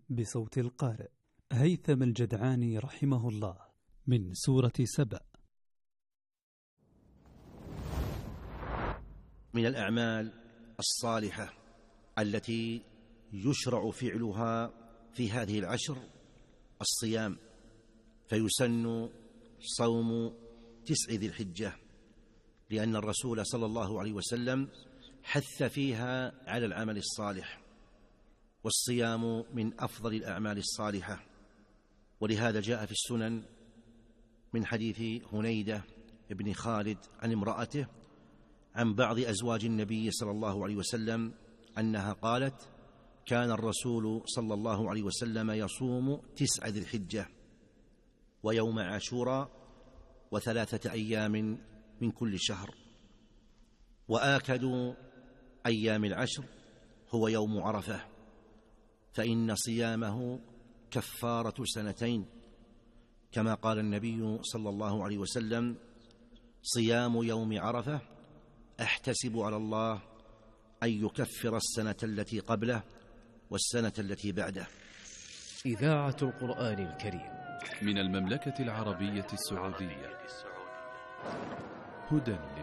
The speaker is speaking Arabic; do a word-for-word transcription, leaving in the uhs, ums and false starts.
بصوت القارئ هيثم الجدعاني رحمه الله من سورة سبأ. من الأعمال الصالحة التي يشرع فعلها في هذه العشر الصيام، فيسن صوم تسع ذي الحجة، لأن الرسول صلى الله عليه وسلم حث فيها على العمل الصالح، والصيام من أفضل الأعمال الصالحة. ولهذا جاء في السنن من حديث هنيدة بن خالد عن امرأته عن بعض أزواج النبي صلى الله عليه وسلم أنها قالت: كان الرسول صلى الله عليه وسلم يصوم تسع ذي الحجة ويوم عاشوراء وثلاثة أيام من كل شهر، وآكد أيام العشر هو يوم عرفة، فإن صيامه كفارة سنتين، كما قال النبي صلى الله عليه وسلم: صيام يوم عرفة أحتسب على الله أن يكفر السنة التي قبله والسنة التي بعده. إذاعة القرآن الكريم من المملكة العربية السعودية، هدى